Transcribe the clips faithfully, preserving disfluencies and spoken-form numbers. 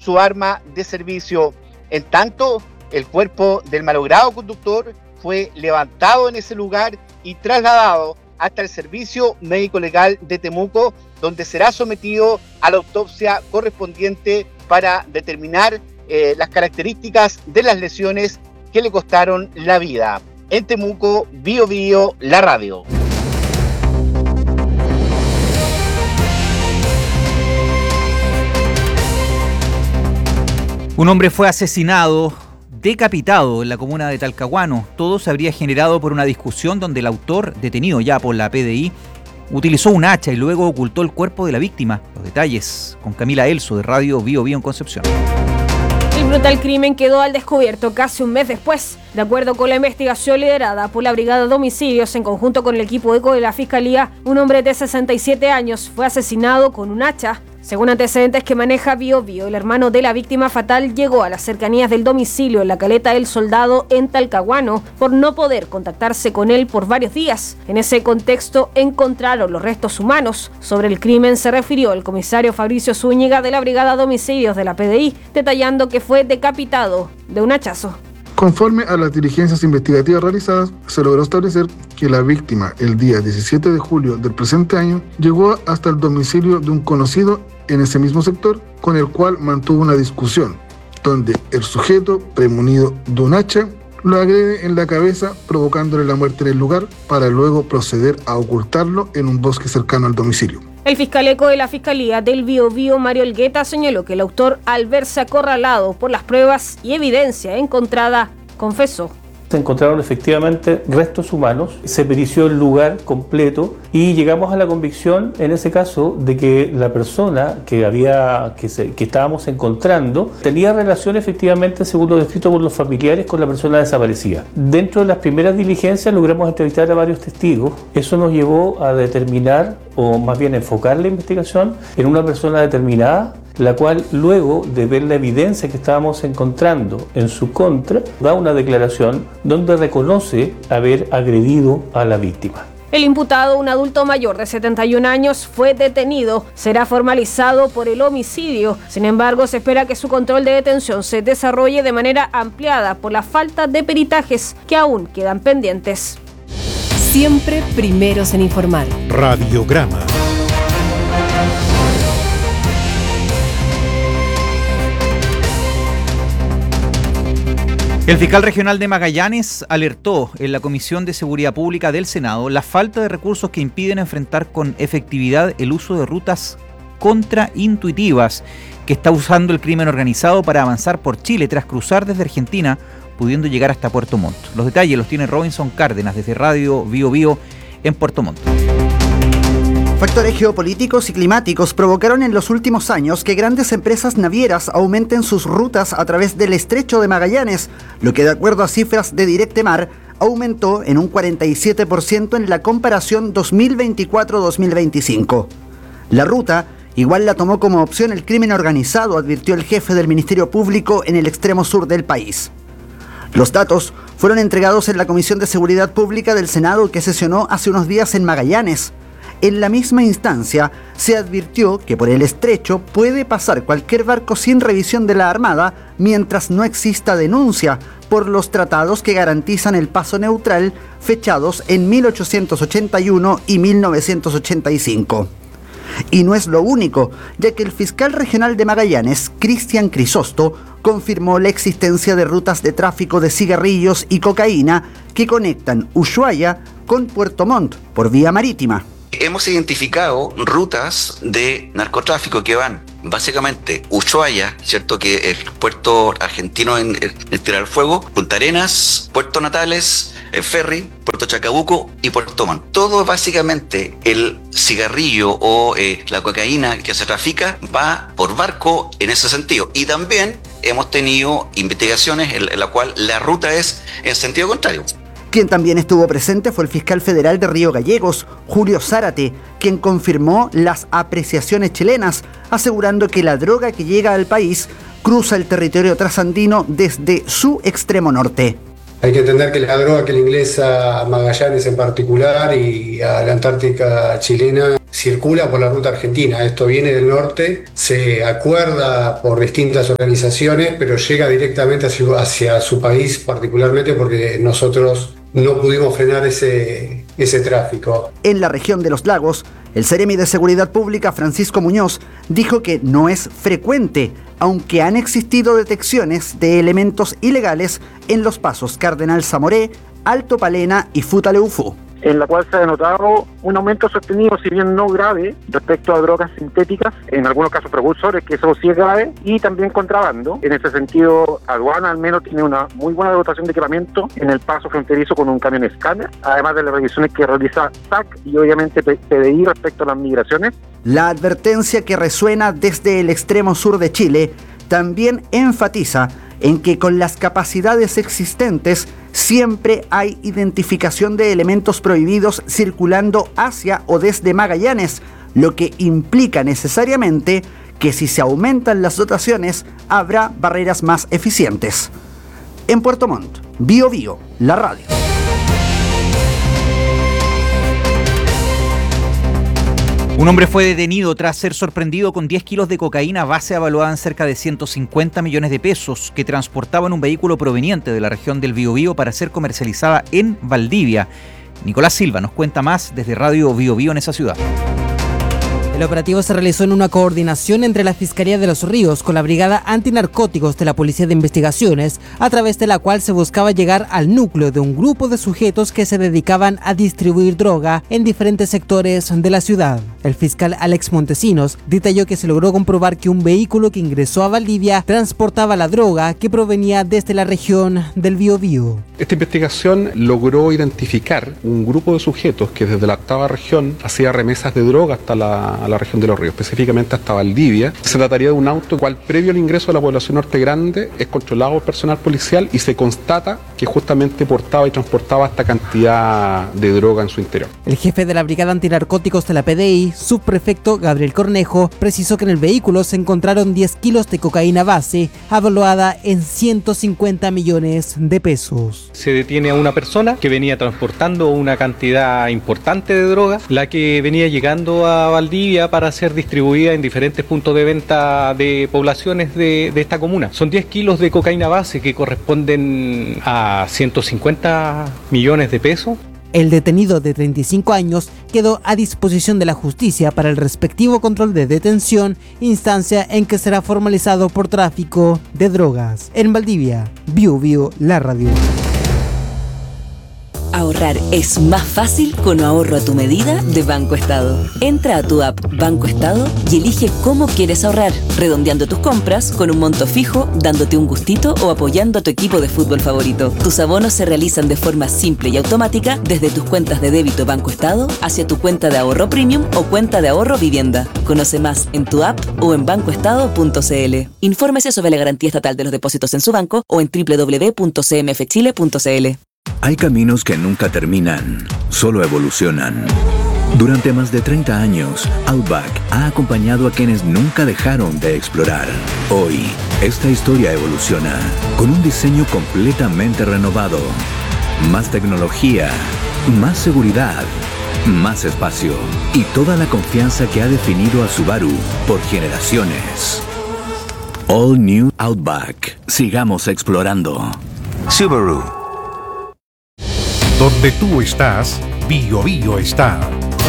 su arma de servicio. En tanto, el cuerpo del malogrado conductor fue levantado en ese lugar y trasladado hasta el Servicio Médico Legal de Temuco, donde será sometido a la autopsia correspondiente para determinar eh, las características de las lesiones que le costaron la vida. En Temuco, Bio Bio, la radio. Un hombre fue asesinado, decapitado en la comuna de Talcahuano. Todo se habría generado por una discusión donde el autor, detenido ya por la P D I, utilizó un hacha y luego ocultó el cuerpo de la víctima. Los detalles con Camila Elso de Radio Bio Bio en Concepción. El brutal crimen quedó al descubierto casi un mes después. De acuerdo con la investigación liderada por la Brigada de Homicidios en conjunto con el equipo ECO de la Fiscalía, un hombre de sesenta y siete años fue asesinado con un hacha. Según antecedentes que maneja Bio Bio, el hermano de la víctima fatal llegó a las cercanías del domicilio en la Caleta del Soldado en Talcahuano por no poder contactarse con él por varios días. En ese contexto encontraron los restos humanos. Sobre el crimen se refirió el comisario Fabricio Zúñiga de la Brigada de Homicidios de la P D I, detallando que fue decapitado de un hachazo. Conforme a las diligencias investigativas realizadas, se logró establecer que la víctima, el día diecisiete de julio del presente año, llegó hasta el domicilio de un conocido en ese mismo sector, con el cual mantuvo una discusión, donde el sujeto, premunido de un hacha, lo agrede en la cabeza, provocándole la muerte en el lugar, para luego proceder a ocultarlo en un bosque cercano al domicilio. El fiscal eco de la Fiscalía del Bio Bio, Mario Elgueta, señaló que el autor, al verse acorralado por las pruebas y evidencia encontrada, confesó. Se encontraron efectivamente restos humanos, se perició el lugar completo y llegamos a la convicción, en ese caso, de que la persona que había que, se, que estábamos encontrando tenía relación efectivamente, según lo descrito por los familiares, con la persona desaparecida. Dentro de las primeras diligencias logramos entrevistar a varios testigos. Eso nos llevó a determinar, o más bien enfocar la investigación en una persona determinada, la cual luego de ver la evidencia que estábamos encontrando en su contra, da una declaración donde reconoce haber agredido a la víctima. El imputado, un adulto mayor de setenta y un años, fue detenido. Será formalizado por el homicidio. Sin embargo, se espera que su control de detención se desarrolle de manera ampliada por la falta de peritajes que aún quedan pendientes. Siempre primeros en informar. Radiograma. El fiscal regional de Magallanes alertó en la Comisión de Seguridad Pública del Senado la falta de recursos que impiden enfrentar con efectividad el uso de rutas contraintuitivas que está usando el crimen organizado para avanzar por Chile tras cruzar desde Argentina, pudiendo llegar hasta Puerto Montt. Los detalles los tiene Robinson Cárdenas desde Radio Bio Bio en Puerto Montt. Factores geopolíticos y climáticos provocaron en los últimos años que grandes empresas navieras aumenten sus rutas a través del estrecho de Magallanes, lo que de acuerdo a cifras de Directemar aumentó en un cuarenta y siete por ciento en la comparación dos mil veinticuatro dos mil veinticinco. La ruta igual la tomó como opción el crimen organizado, advirtió el jefe del Ministerio Público en el extremo sur del país. Los datos fueron entregados en la Comisión de Seguridad Pública del Senado que sesionó hace unos días en Magallanes. En la misma instancia, se advirtió que por el estrecho puede pasar cualquier barco sin revisión de la Armada mientras no exista denuncia por los tratados que garantizan el paso neutral fechados en mil ochocientos ochenta y uno y mil novecientos ochenta y cinco. Y no es lo único, ya que el fiscal regional de Magallanes, Cristian Crisosto, confirmó la existencia de rutas de tráfico de cigarrillos y cocaína que conectan Ushuaia con Puerto Montt por vía marítima. Hemos identificado rutas de narcotráfico que van básicamente Ushuaia, ¿cierto? Que es el puerto argentino en, en Tierra del Fuego, Punta Arenas, Puerto Natales, el ferry, Puerto Chacabuco y Puerto Montt. Todo básicamente el cigarrillo o eh, la cocaína que se trafica va por barco en ese sentido. Y también hemos tenido investigaciones en, en la cual la ruta es en sentido contrario. Quien también estuvo presente fue el fiscal federal de Río Gallegos, Julio Zárate, quien confirmó las apreciaciones chilenas, asegurando que la droga que llega al país cruza el territorio trasandino desde su extremo norte. Hay que entender que la droga que le ingresa a Magallanes en particular y a la Antártica chilena circula por la ruta argentina. Esto viene del norte, se acuerda por distintas organizaciones, pero llega directamente hacia, hacia su país, particularmente porque nosotros no pudimos frenar ese, ese tráfico. En la región de los lagos, el Seremi de Seguridad Pública, Francisco Muñoz, dijo que no es frecuente, aunque han existido detecciones de elementos ilegales en los pasos Cardenal Zamoré, Alto Palena y Futaleufú, en la cual se ha denotado un aumento sostenido, si bien no grave, respecto a drogas sintéticas, en algunos casos precursores, que eso sí es grave, y también contrabando. En ese sentido, aduana al menos tiene una muy buena dotación de equipamiento en el paso fronterizo con un camión escáner, además de las revisiones que realiza S A C y obviamente P D I respecto a las migraciones. La advertencia que resuena desde el extremo sur de Chile también enfatiza en que con las capacidades existentes siempre hay identificación de elementos prohibidos circulando hacia o desde Magallanes, lo que implica necesariamente que si se aumentan las dotaciones habrá barreras más eficientes. En Puerto Montt, Bio Bio, la radio. Un hombre fue detenido tras ser sorprendido con diez kilos de cocaína base evaluada en cerca de ciento cincuenta millones de pesos que transportaba en un vehículo proveniente de la región del Biobío para ser comercializada en Valdivia. Nicolás Silva nos cuenta más desde Radio Biobío en esa ciudad. El operativo se realizó en una coordinación entre la Fiscalía de los Ríos con la Brigada Antinarcóticos de la Policía de Investigaciones, a través de la cual se buscaba llegar al núcleo de un grupo de sujetos que se dedicaban a distribuir droga en diferentes sectores de la ciudad. El fiscal Alex Montesinos detalló que se logró comprobar que un vehículo que ingresó a Valdivia transportaba la droga que provenía desde la región del Biobío. Esta investigación logró identificar un grupo de sujetos que desde la octava región hacía remesas de droga hasta la, a la región de los Ríos, específicamente hasta Valdivia. Se trataría de un auto cual previo al ingreso a la población Norte Grande es controlado por personal policial y se constata que justamente portaba y transportaba esta cantidad de droga en su interior. El jefe de la Brigada Antinarcóticos de la P D I, subprefecto Gabriel Cornejo, precisó que en el vehículo se encontraron diez kilos de cocaína base, evaluada en ciento cincuenta millones de pesos. Se detiene a una persona que venía transportando una cantidad importante de droga, la que venía llegando a Valdivia para ser distribuida en diferentes puntos de venta de poblaciones de, de esta comuna. Son diez kilos de cocaína base que corresponden a ciento cincuenta millones de pesos. El detenido de treinta y cinco años quedó a disposición de la justicia para el respectivo control de detención, instancia en que será formalizado por tráfico de drogas. En Valdivia, Bio Bio, la radio. Ahorrar es más fácil con ahorro a tu medida de Banco Estado. Entra a tu app Banco Estado y elige cómo quieres ahorrar, redondeando tus compras con un monto fijo, dándote un gustito o apoyando a tu equipo de fútbol favorito. Tus abonos se realizan de forma simple y automática desde tus cuentas de débito Banco Estado hacia tu cuenta de ahorro premium o cuenta de ahorro vivienda. Conoce más en tu app o en banco estado punto c l. Infórmese sobre la garantía estatal de los depósitos en su banco o en doble u doble u doble u punto c m f chile punto c l. Hay caminos que nunca terminan, solo evolucionan. Durante más de treinta años, Outback ha acompañado a quienes nunca dejaron de explorar. Hoy, esta historia evoluciona con un diseño completamente renovado. Más tecnología, más seguridad, más espacio y toda la confianza que ha definido a Subaru por generaciones. All New Outback. Sigamos explorando. Subaru. Donde tú estás, Bio Bio está.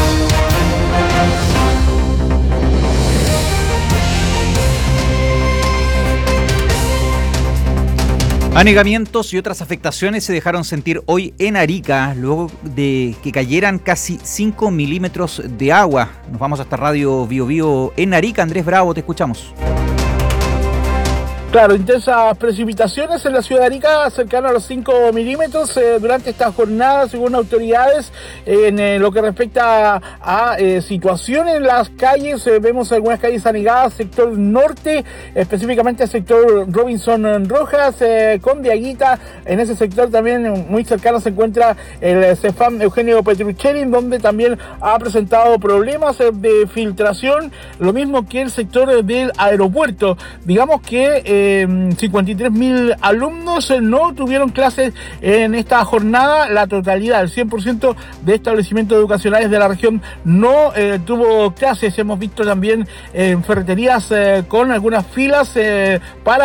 Anegamientos y otras afectaciones se dejaron sentir hoy en Arica, luego de que cayeran casi cinco milímetros de agua. Nos vamos hasta Radio Bio Bio en Arica. Andrés Bravo, te escuchamos. Claro, intensas precipitaciones en la ciudad de Arica, cercano a los cinco milímetros eh, durante esta jornada, según autoridades. En eh, lo que respecta a, a eh, situación en las calles, eh, vemos algunas calles anegadas, sector norte, específicamente el sector Robinson Rojas, eh, con Diaguita. En ese sector también muy cercano se encuentra el Cefam Eugenio Petruccelli, donde también ha presentado problemas de filtración, lo mismo que el sector del aeropuerto. Digamos que eh, de cincuenta y tres mil alumnos no tuvieron clases en esta jornada. La totalidad, el cien por ciento de establecimientos educacionales de la región no eh, tuvo clases. Hemos visto también en ferreterías eh, con algunas filas eh, para